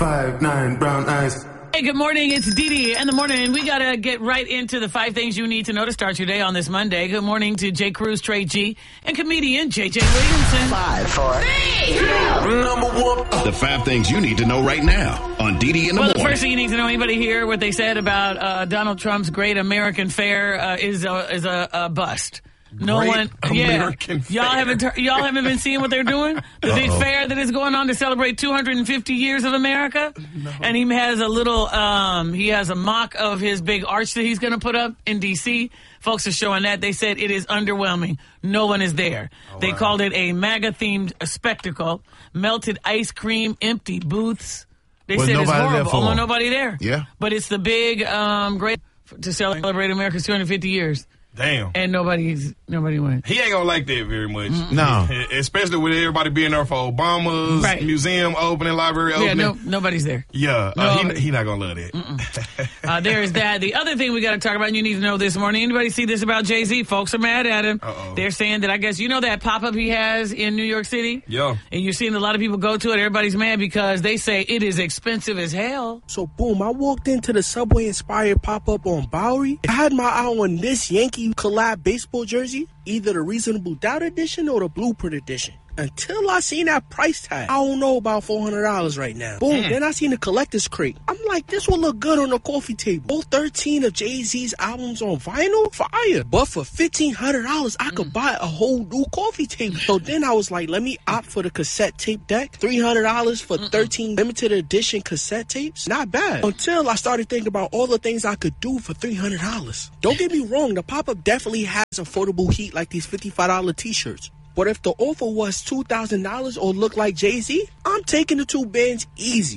5'9", brown eyes. Hey, good morning. It's Dee Dee in the morning. We got to get right into the 5 things you need to know to start your day on this Monday. Good morning to Jay Cruz, Trey G, and comedian J.J. Williamson. 5, 4, 3, 2. Number 1. The 5 things you need to know right now on Dee Dee in the morning. The first thing you need to know, anybody hear what they said about Donald Trump's Great American Fair is a bust. No Great one, American Fair. Y'all haven't been seeing what they're doing. The big fair that is going on to celebrate 250 years of America, and he has a little, he has a mock of his big arch that he's going to put up in D.C. Folks are showing that. They said it is underwhelming. No one is there. They called it a MAGA-themed spectacle. Melted ice cream, empty booths. They said it's horrible. Almost nobody there. Yeah, but it's the big, great to celebrate America's 250 years. Damn. And nobody went. He ain't gonna like that very much. No. Especially with everybody being there for Obama's museum opening, library opening. Yeah, nobody's there. Yeah, he not gonna love that. There's that. The other thing we got to talk about, and you need to know this morning, anybody see this about Jay-Z? Folks are mad at him. They're saying that, I guess, you know that pop-up he has in New York City? Yeah. And you're seeing a lot of people go to it. Everybody's mad because they say it is expensive as hell. So, boom, I walked into the Subway-inspired pop-up on Bowery. I had my eye on this Yankee collab baseball jersey, either the Reasonable Doubt edition or the Blueprint edition. Until I seen that price tag, I don't know about $400 right now. Boom, then I seen the collector's crate. I'm like, this will look good on a coffee table. All 13 of Jay-Z's albums on vinyl? Fire. But for $1,500, I could buy a whole new coffee table. So then I was like, let me opt for the cassette tape deck. $300 for 13 limited edition cassette tapes? Not bad. Until I started thinking about all the things I could do for $300. Don't get me wrong, the pop-up definitely has affordable heat like these $55 t-shirts. But if the offer was $2,000 or looked like Jay-Z, I'm taking the 2 bands easy.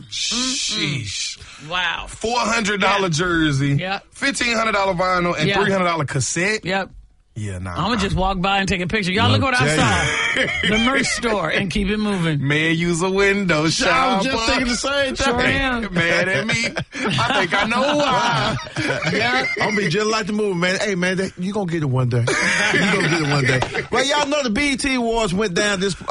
Sheesh. Wow. $400 jersey, $1,500 vinyl, and $300 cassette. Yep. Yeah, nah. I'm going to just walk by and take a picture. Y'all look what I saw. The merch store, and keep it moving. Man, use a window shopper. I was just thinking the same thing. Sure am. Mad at me. I think I know why. Yeah. I'm going to be just like the movie, man. Hey, man, you going to get it one day. You going to get it one day. Well, y'all know the BET Awards went down this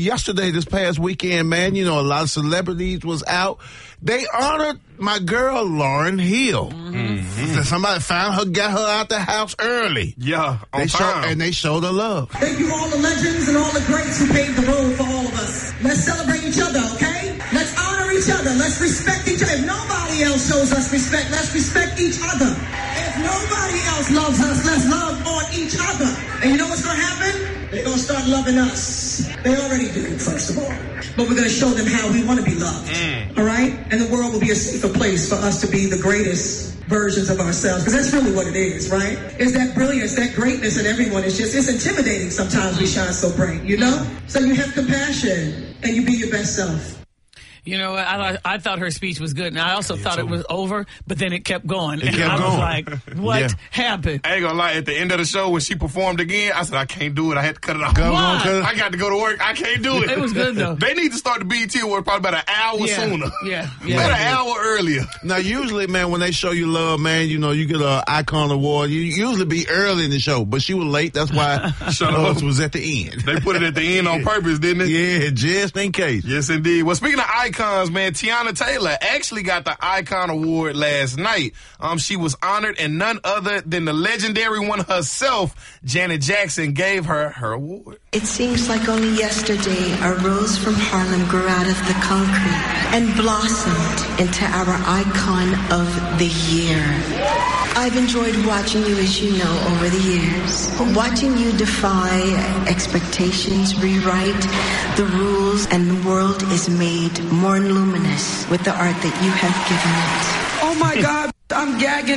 past weekend, man. You know, a lot of celebrities was out. They honored my girl, Lauryn Hill. Somebody found her, got her out the house early. Yeah, on time. They showed her love. Thank you all the legends and all the greats who paved the road for all of us. Let's celebrate each other, okay? Let's honor each other. Let's respect each other. If nobody else shows us respect, let's respect each other. If nobody else loves us, let's love on each other. And you know what's going to happen? They're going to start loving us. They already do, first of all. But we're going to show them how we want to be loved. All right? And the world will be a safer place for us to be the greatest versions of ourselves. Because that's really what it is, right? It's that brilliance, that greatness in everyone. It's intimidating sometimes we shine so bright, you know? So you have compassion and you be your best self. You know, I thought her speech was good, and I also thought it was over, but then it kept going. I was like, what happened? I ain't gonna lie, at the end of the show, when she performed again, I said, I can't do it. I had to cut it off. Why? I got to go to work. I can't do it. It was good, though. They need to start the BET Award probably about an hour sooner. About an hour earlier. Now, usually, man, when they show you love, man, you know, you get an icon award. You usually be early in the show, but she was late. That's why hers was at the end. They put it at the end on purpose, didn't they? Yeah, just in case. Yes, indeed. Well, speaking of icons, man, Tiana Taylor actually got the Icon Award last night. She was honored, and none other than the legendary one herself, Janet Jackson, gave her award. It seems like only yesterday a rose from Harlem grew out of the concrete and blossomed into our icon of the year. I've enjoyed watching you, as you know, over the years. Watching you defy expectations, rewrite the rules, and the world is made more luminous with the art that you have given it. Oh my God, I'm gagging.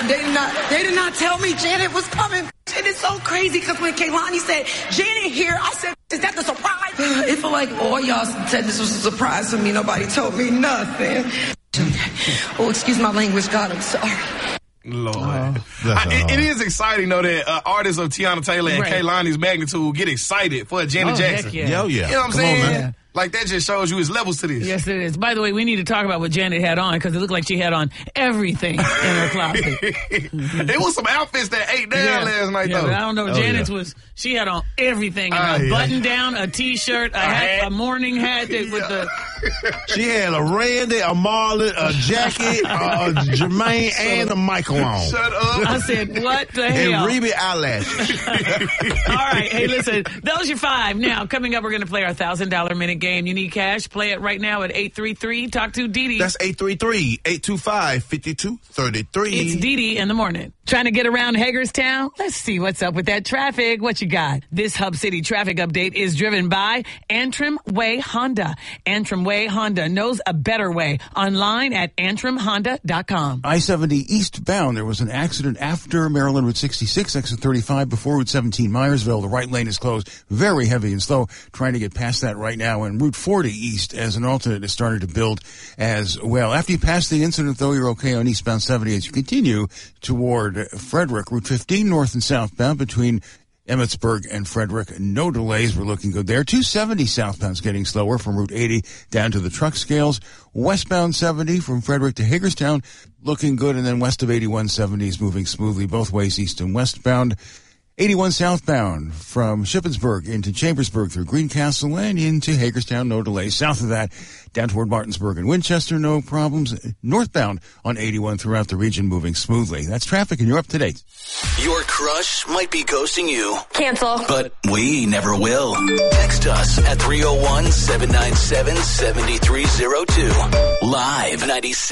They did not tell me Janet was coming. It is so crazy because when Kehlani said, Janet here, I said, is that the surprise? It felt like all y'all said this was a surprise to me. Nobody told me nothing. Oh, excuse my language, God, I'm sorry. Lord. It is exciting, though, that artists of Tiana Taylor and Kehlani's magnitude get excited for Janet Jackson. Yeah. You know what I'm saying? On, man. Like, that just shows you its levels to this. Yes, it is. By the way, we need to talk about what Janet had on, because it looked like she had on everything in her closet. It was some outfits that ate down last night, though. But I don't know. Janet's she had on everything. A button down, a T-shirt, a morning hat with the She had a Randy, a Marlon, a Jackie, a Jermaine, and a Michael on. Shut up. I said, what the hell? And Reby eyelashes. All right. Hey, listen, those are 5. Now, coming up, we're going to play our $1,000 minute game. You need cash? Play it right now at 833. Talk to Dee Dee. That's 833-825-5233. It's Dee Dee in the morning. Trying to get around Hagerstown? Let's see what's up with that traffic. What you got? This Hub City traffic update is driven by Antrim Way Honda. Antrim Way Honda knows a better way. Online at antrimhonda.com. I-70 eastbound, there was an accident after Maryland Route 66, exit 35, before Route 17, Myersville. The right lane is closed. Very heavy and slow. Trying to get past that right now. And Route 40 east as an alternate is starting to build as well. After you pass the incident, though, you're okay on eastbound 70 as you continue toward Frederick. Route 15 north and southbound between Emmitsburg and Frederick. No delays. We're looking good there. 270 southbound's getting slower from Route 80 down to the truck scales. Westbound 70 from Frederick to Hagerstown looking good. And then west of 81 70 is moving smoothly both ways, east and westbound. 81 southbound from Shippensburg into Chambersburg through Greencastle and into Hagerstown, no delays. South of that, down toward Martinsburg and Winchester, no problems. Northbound on 81 throughout the region, moving smoothly. That's traffic, and you're up to date. Your crush might be ghosting you. Cancel. But we never will. Text us at 301-797-7302. Live 96.